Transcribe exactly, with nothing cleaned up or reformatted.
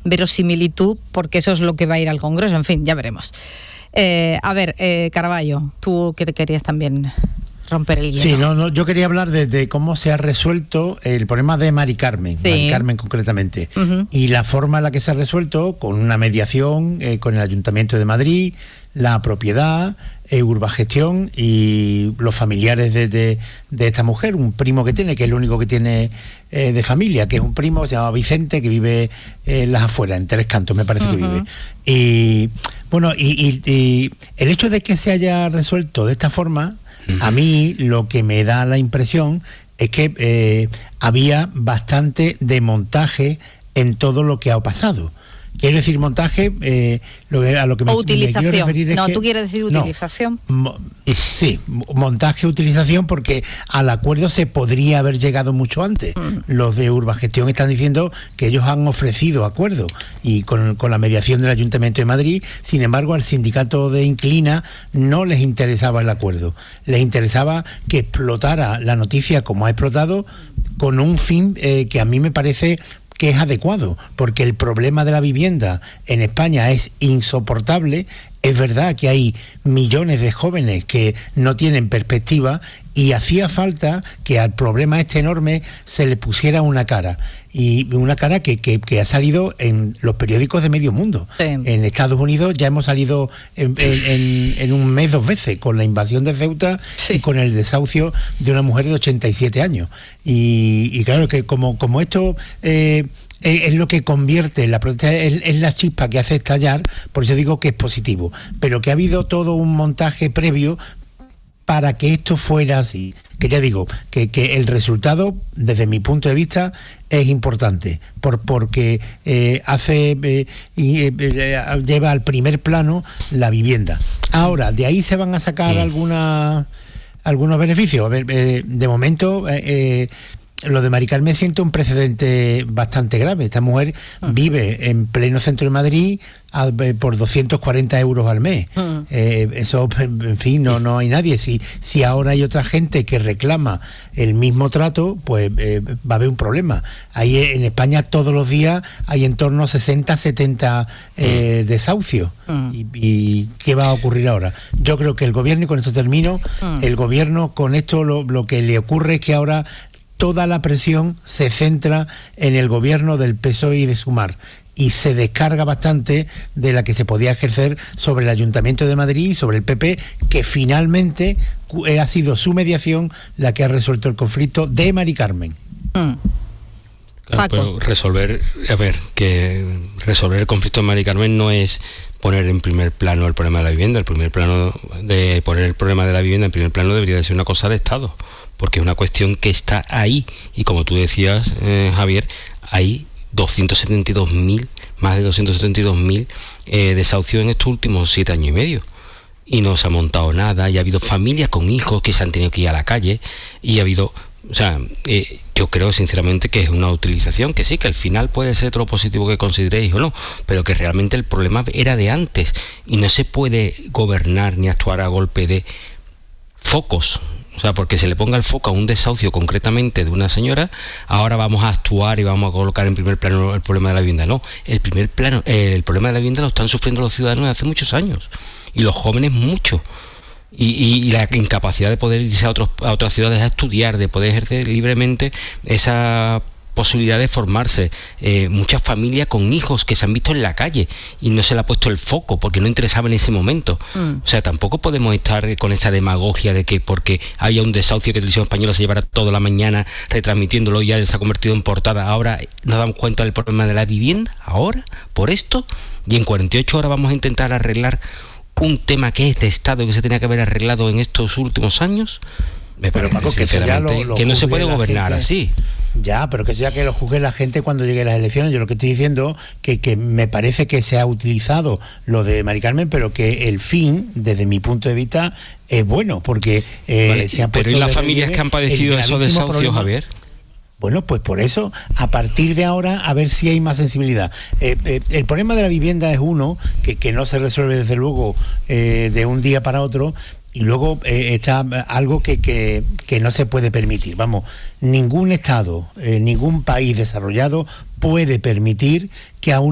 verosimilitud, porque eso es lo que va a ir al Congreso. En fin, ya veremos. Eh, a ver, eh, Caraballo, tú que te querías también romper el hielo. Sí, no, no, yo quería hablar de, de cómo se ha resuelto el problema de Mari Carmen, sí. Mari Carmen concretamente, uh-huh. y la forma en la que se ha resuelto, con una mediación eh, con el Ayuntamiento de Madrid, la propiedad, eh, Urbagestión y los familiares de, de, de esta mujer, un primo que tiene, que es el único que tiene eh, de familia, que es un primo, se llama Vicente, que vive en las afueras, en Tres Cantos me parece uh-huh. que vive. Y bueno, y, y, y el hecho de que se haya resuelto de esta forma, a mí lo que me da la impresión es que eh, había bastante de montaje en todo lo que ha pasado. Quiero decir montaje, eh, lo que, a lo que me, o utilización. me quiero referir es no, que, tú quieres decir utilización. No, mo, sí, montaje, utilización, porque al acuerdo se podría haber llegado mucho antes. Mm. Los de Urbagestión están diciendo que ellos han ofrecido acuerdo y con, con la mediación del Ayuntamiento de Madrid. Sin embargo, al sindicato de Inclina no les interesaba el acuerdo. Les interesaba que explotara la noticia como ha explotado, con un fin eh, que a mí me parece que es adecuado, porque el problema de la vivienda en España es insoportable. Es verdad que hay millones de jóvenes que no tienen perspectiva y hacía falta que al problema este enorme se le pusiera una cara, y una cara que, que, que ha salido en los periódicos de medio mundo. Sí. En Estados Unidos ya hemos salido en, en, en un mes dos veces, con la invasión de Ceuta, sí. y con el desahucio de una mujer de ochenta y siete años. Y, y claro que como, como esto... Eh, es lo que convierte la protesta, es, es la chispa que hace estallar, por eso digo que es positivo, pero que ha habido todo un montaje previo para que esto fuera así, que ya digo, que, que el resultado, desde mi punto de vista, es importante, por, porque eh, hace eh, y, eh, lleva al primer plano la vivienda. Ahora, de ahí se van a sacar mm. alguna, algunos beneficios. A ver, eh, de momento... Eh, eh, lo de Mari Carmen siente un precedente bastante grave. Esta mujer mm. vive en pleno centro de Madrid a, por doscientos cuarenta euros al mes. Mm. Eh, eso, en fin, no, no hay nadie. Si, si ahora hay otra gente que reclama el mismo trato, pues eh, va a haber un problema. Ahí en España todos los días hay en torno a sesenta, setenta eh, mm. desahucios. Mm. Y, ¿Y qué va a ocurrir ahora? Yo creo que el gobierno, y con esto termino, mm. el gobierno con esto lo, lo que le ocurre es que ahora toda la presión se centra en el gobierno del P S O E y de Sumar, y se descarga bastante de la que se podía ejercer sobre el Ayuntamiento de Madrid y sobre el P P, que finalmente ha sido su mediación la que ha resuelto el conflicto de Mari Carmen. Mm. Claro, pero resolver, a ver, que resolver el conflicto de Mari Carmen no es poner en primer plano el problema de la vivienda. El primer plano de poner el problema de la vivienda en primer plano debería de ser una cosa de Estado, porque es una cuestión que está ahí, y como tú decías, eh, Javier, hay doscientos setenta y dos mil, más de doscientos setenta y dos mil eh, desahucios en estos últimos siete años y medio, y no se ha montado nada, y ha habido familias con hijos que se han tenido que ir a la calle, y ha habido, o sea, eh, yo creo sinceramente que es una utilización, que sí, que al final puede ser todo lo positivo que consideréis o no, pero que realmente el problema era de antes, y no se puede gobernar ni actuar a golpe de focos. O sea, porque se le ponga el foco a un desahucio concretamente de una señora, ahora vamos a actuar y vamos a colocar en primer plano el problema de la vivienda. No, el primer plano, eh, el problema de la vivienda lo están sufriendo los ciudadanos desde hace muchos años, y los jóvenes mucho. Y, y, y la incapacidad de poder irse a, otros, a otras ciudades a estudiar, de poder ejercer libremente esa posibilidad de formarse, eh, muchas familias con hijos que se han visto en la calle y no se le ha puesto el foco porque no interesaba en ese momento. Mm. O sea, tampoco podemos estar con esa demagogia de que porque haya un desahucio que Televisión Española se llevará toda la mañana retransmitiéndolo y ya se ha convertido en portada, ahora nos damos cuenta del problema de la vivienda, ahora, por esto, y en cuarenta y ocho horas vamos a intentar arreglar un tema que es de Estado, que se tenía que haber arreglado en estos últimos años. Me pero parece, Paco, que, sinceramente, lo, lo que no se puede gobernar gente, así. Ya, pero que ya que lo juzgue la gente cuando llegue las elecciones. Yo lo que estoy diciendo que que me parece que se ha utilizado lo de Mari Carmen, pero que el fin, desde mi punto de vista, es bueno, porque eh, vale, se han puesto. Pero ¿y las familias que han padecido esos desahucios, Javier? Bueno, pues por eso, a partir de ahora, a ver si hay más sensibilidad. Eh, eh, el problema de la vivienda es uno, que, que no se resuelve desde luego eh, de un día para otro, y luego eh, está algo que, que, que no se puede permitir. Vamos, ningún Estado, eh, ningún país desarrollado puede permitir que a un